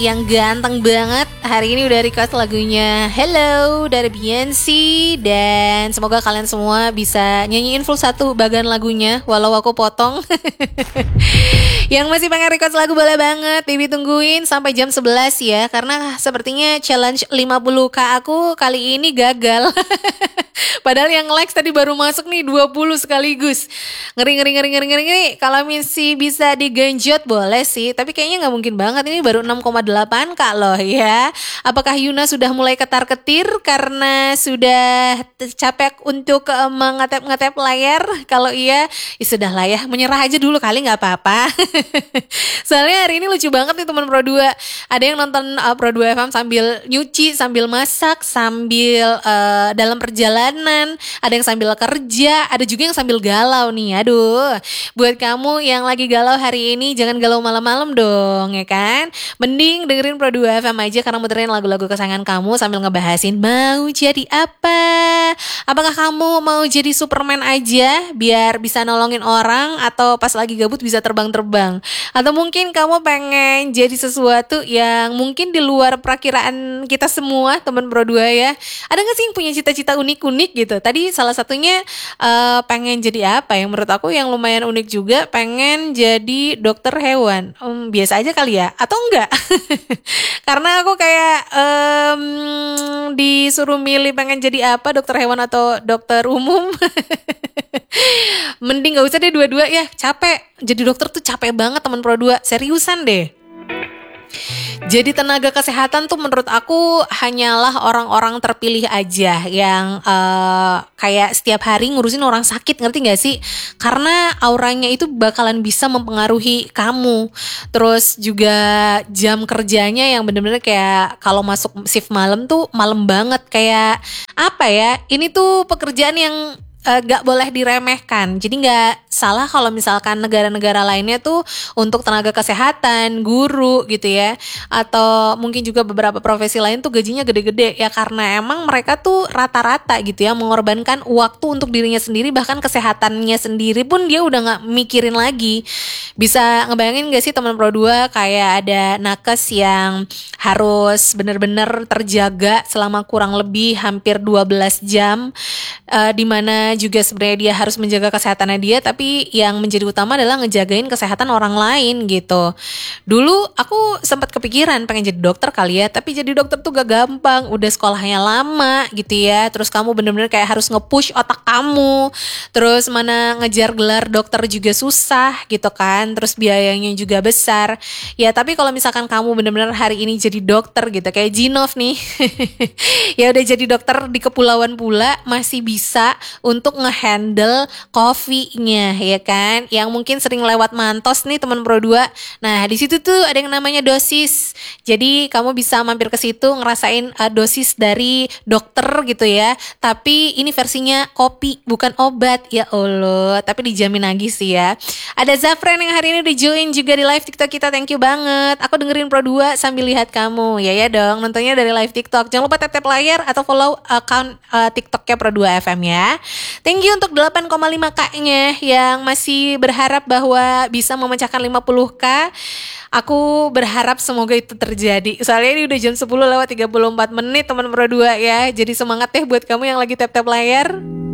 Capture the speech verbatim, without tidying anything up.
yang ganteng banget hari ini udah request lagunya Hello dari Beyonce. Dan semoga kalian semua bisa nyanyiin full satu bagian lagunya walau aku potong. Yang masih pengen request lagu boleh banget, Bibi tungguin sampai jam sebelas ya. Karena sepertinya challenge lima puluh k aku kali ini gagal. Padahal yang likes tadi baru masuk nih dua puluh sekaligus. Ngeri ngeri ngeri ngeri ngeri ngeri. Kalau misi bisa digenjot boleh sih, tapi kayaknya nggak mungkin banget, ini baru enam koma delapan k loh ya. Apakah Yuna sudah mulai ketar-ketir karena sudah capek untuk uh, mengetep-ngetep layar? Kalau iya, ya sudah lah ya, menyerah aja dulu kali, nggak apa-apa. Soalnya hari ini lucu banget nih teman Pro dua. Ada yang nonton uh, Pro dua F M sambil nyuci, sambil masak, sambil uh, dalam perjalanan, ada yang sambil kerja, ada juga yang sambil galau nih. Aduh, buat kamu yang lagi galau hari ini, jangan galau malam-malam dong, ya kan? Mending dengerin Pro dua F M aja karena muterin lagu-lagu kesayangan kamu sambil ngebahasin mau jadi apa. Apakah kamu mau jadi Superman aja biar bisa nolongin orang, atau pas lagi gabut bisa terbang-terbang? Atau mungkin kamu pengen jadi sesuatu yang mungkin di luar perakiraan kita semua, teman Pro dua ya. Ada gak sih yang punya cita-cita unik-unik gitu? Tadi salah satunya uh, pengen jadi apa ya? Menurut aku yang lumayan unik juga, pengen jadi dokter hewan. um, Biasa aja kali ya? Atau enggak? Karena aku kayak um, disuruh milih pengen jadi apa, dokter hewan atau dokter umum. Mending gak usah deh dua-dua ya, capek. Jadi dokter tuh capek banget teman Pro dua, seriusan deh. Jadi tenaga kesehatan tuh menurut aku hanyalah orang-orang terpilih aja yang uh, kayak setiap hari ngurusin orang sakit, ngerti gak sih? Karena auranya itu bakalan bisa mempengaruhi kamu. Terus juga jam kerjanya yang bener-bener kayak kalau masuk shift malam tuh malam banget. Kayak apa ya, ini tuh pekerjaan yang Uh, gak boleh diremehkan. Jadi gak salah kalau misalkan negara-negara lainnya tuh untuk tenaga kesehatan, guru gitu ya, atau mungkin juga beberapa profesi lain tuh gajinya gede-gede ya, karena emang mereka tuh rata-rata gitu ya mengorbankan waktu untuk dirinya sendiri, bahkan kesehatannya sendiri pun dia udah gak mikirin lagi. Bisa ngebayangin gak sih teman Pro dua, kayak ada nakes yang harus bener-bener terjaga selama kurang lebih hampir dua belas jam, uh, dimana juga sebenarnya dia harus menjaga kesehatannya dia, tapi yang menjadi utama adalah ngejagain kesehatan orang lain gitu. Dulu aku sempat kepikiran pengen jadi dokter kali ya, tapi jadi dokter tuh gak gampang, udah sekolahnya lama gitu ya, terus kamu bener-bener kayak harus nge-push otak kamu, terus mana ngejar gelar dokter juga susah gitu kan, terus biayanya juga besar ya. Tapi kalau misalkan kamu bener-bener hari ini jadi dokter gitu, kayak Jinov nih ya udah jadi dokter di kepulauan pula, masih bisa untuk untuk ngehandle coffee-nya ya kan, yang mungkin sering lewat Mantos nih teman Pro dua. Nah di situ tuh ada yang namanya dosis, jadi kamu bisa mampir ke situ ngerasain uh, dosis dari dokter gitu ya, tapi ini versinya kopi bukan obat. Ya Allah, tapi dijamin lagi sih ya. Ada Zafran yang hari ini di join juga di live TikTok kita, thank you banget. Aku dengerin Pro dua sambil lihat kamu. Ya ya dong, nontonnya dari live TikTok. Jangan lupa tap-tap layar atau follow account uh, TikToknya Pro dua F M ya. Thank you untuk delapan koma lima k-nya yang masih berharap bahwa bisa memecahkan lima puluh k. Aku berharap semoga itu terjadi. Soalnya ini udah jam sepuluh lewat tiga puluh empat menit teman Pro dua ya. Jadi semangat deh buat kamu yang lagi tap-tap layar.